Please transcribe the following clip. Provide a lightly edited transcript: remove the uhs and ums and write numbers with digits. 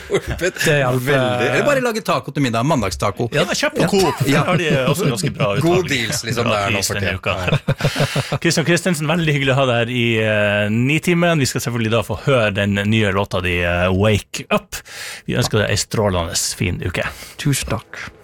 Veldig. Eller bare lage taco til middag, mandagstaco. Ja, kjøp på Coop. Der har de også ganske bra utvalg. God deals, liksom, det nå for tiden. Kristian Kristensen, veldig hyggelig å ha deg her i Nitimen. Vi skal selvfølgelig da få høre den nye låta di, Wake Up. Vi ønsker deg en strålende fin uke. Tusen takk.